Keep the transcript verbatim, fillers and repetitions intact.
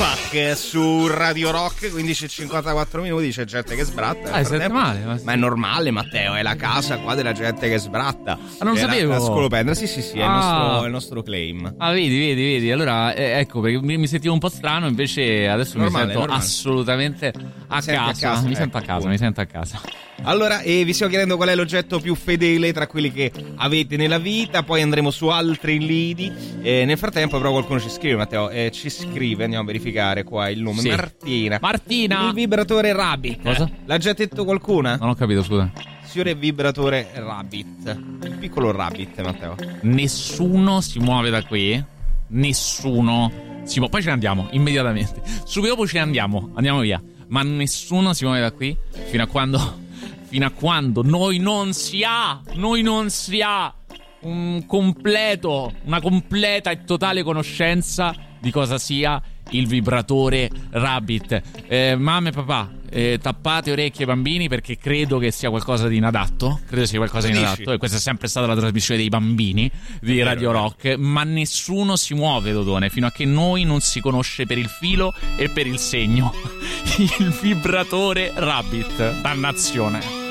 Tupac su Radio Rock, quindici e cinquantaquattro minuti, c'è gente che sbratta. Ah, è male, ma... ma è normale, Matteo, è la casa qua della gente che sbratta. Ah, non lo sapevo. La, la scolopendra, sì sì sì, è, ah. il nostro, è il nostro claim. Ah, vedi, vedi, vedi, allora eh, ecco, perché mi, mi sentivo un po' strano, invece adesso normale, mi sento normale. assolutamente a casa. a casa, mi ecco, sento a casa, appunto. mi sento a casa. Allora, eh, vi stiamo chiedendo qual è l'oggetto più fedele tra quelli che avete nella vita, poi andremo su altri lidi. Eh, nel frattempo però qualcuno ci scrive, Matteo, eh, ci scrive, andiamo a verificare qua il nome. Sì. Martina. Martina! Il vibratore Rabbit. Cosa? L'ha già detto qualcuna? Non ho capito, scusa. Signore vibratore Rabbit. Il piccolo Rabbit, Matteo. Nessuno si muove da qui. Nessuno si muove. Poi ce ne andiamo, immediatamente. Subito dopo ce ne andiamo, andiamo via. Ma nessuno si muove da qui fino a quando... fino a quando noi non si ha, noi non si ha un completo, una completa e totale conoscenza di cosa sia il vibratore Rabbit. Eh, mamma e papà, eh, tappate orecchie bambini, perché credo che sia qualcosa di inadatto. Credo sia qualcosa di inadatto. E questa è sempre stata la trasmissione dei bambini di Radio Rock. Ma nessuno si muove, Dodone, fino a che noi non si conosce per il filo e per il segno il vibratore Rabbit. Dannazione.